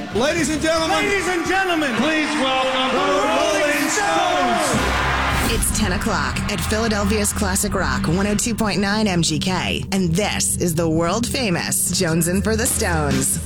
Ladies and gentlemen, please welcome the Rolling Stones. It's 10 o'clock at Philadelphia's Classic Rock 102.9 MGK, and this is the world famous Jonesin' for the Stones.